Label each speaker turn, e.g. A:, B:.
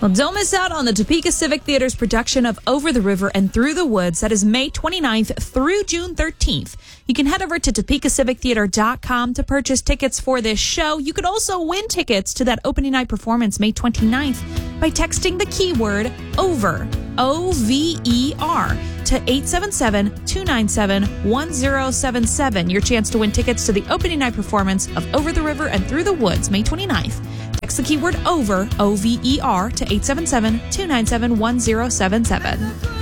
A: Well, don't miss out on the Topeka Civic Theater's production of Over the River and Through the Woods. That is May 29th through June 13th. You can head over to topekacivictheater.com to purchase tickets for this show. You could also win tickets to that opening night performance May 29th by texting the keyword OVER, O-V-E-R, to 877-297-1077. Your chance to win tickets to the opening night performance of Over the River and Through the Woods, May 29th. Text the keyword OVER, O-V-E-R, to 877-297-1077.